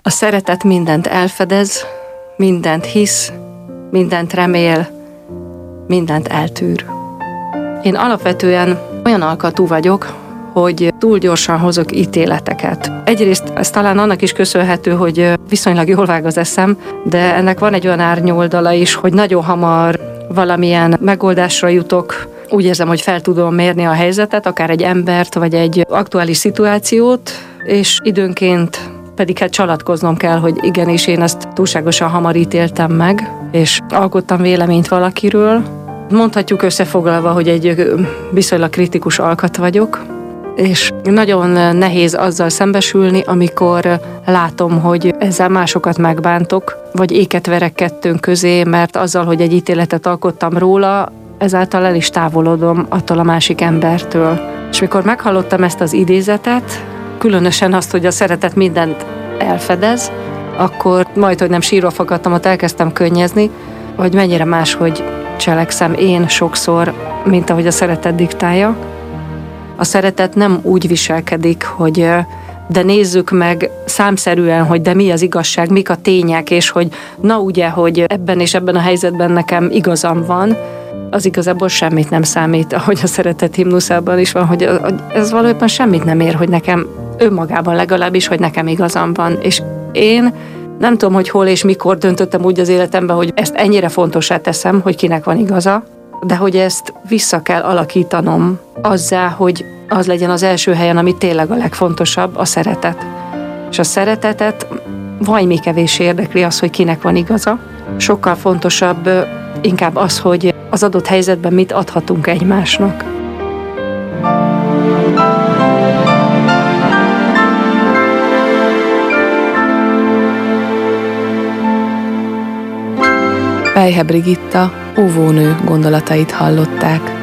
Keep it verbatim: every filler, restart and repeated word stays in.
A szeretet mindent elfedez, mindent hisz, mindent remél, mindent eltűr. Én alapvetően olyan alkatú vagyok, hogy túl gyorsan hozok ítéleteket. Egyrészt ez talán annak is köszönhető, hogy viszonylag jól vág az eszem, de ennek van egy olyan árnyoldala is, hogy nagyon hamar valamilyen megoldásra jutok. Úgy érzem, hogy fel tudom mérni a helyzetet, akár egy embert, vagy egy aktuális szituációt, és időnként pedig hát csalatkoznom kell, hogy igenis én ezt túlságosan hamar ítéltem meg, és alkottam véleményt valakiről. Mondhatjuk összefoglalva, hogy egy viszonylag kritikus alkat vagyok, és nagyon nehéz azzal szembesülni, amikor látom, hogy ezzel másokat megbántok, vagy éket verek kettőnk közé, mert azzal, hogy egy ítéletet alkottam róla, ezáltal el is távolodom attól a másik embertől. És mikor meghallottam ezt az idézetet, különösen azt, hogy a szeretet mindent elfedez, akkor majd, hogy nem sírva fakadtam, ott elkezdtem könnyezni, hogy mennyire máshogy cselekszem én sokszor, mint ahogy a szeretet diktálja. A szeretet nem úgy viselkedik, hogy de nézzük meg számszerűen, hogy de mi az igazság, mik a tények, és hogy na ugye, hogy ebben és ebben a helyzetben nekem igazam van, az igazából semmit nem számít, ahogy a szeretet himnuszában is van, hogy ez valójában semmit nem ér, hogy nekem önmagában legalábbis, hogy nekem igazam van. És én nem tudom, hogy hol és mikor döntöttem úgy az életemben, hogy ezt ennyire fontossá teszem, hogy kinek van igaza, de hogy ezt vissza kell alakítanom azzá, hogy az legyen az első helyen, ami tényleg a legfontosabb, a szeretet. És a szeretetet vajmi kevés érdekli az, hogy kinek van igaza. Sokkal fontosabb inkább az, hogy az adott helyzetben mit adhatunk egymásnak. Pelyhe Brigitta óvónő gondolatait hallották.